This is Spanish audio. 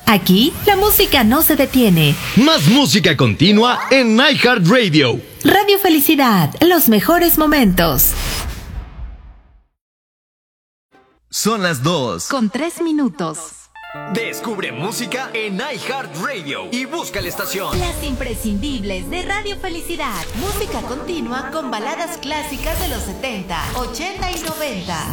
Aquí, la música no se detiene. Más música continua en iHeartRadio. Radio Felicidad, los mejores momentos. Son las 2:03. Descubre música en iHeartRadio y busca la estación. Las imprescindibles de Radio Felicidad. Música continua con baladas clásicas de los 70, 80 y 90.